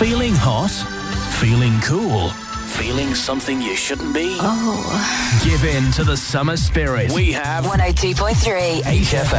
Feeling hot? Feeling cool? Feeling something you shouldn't be? Oh. Give in to the summer spirit. We have 102.3 HFM.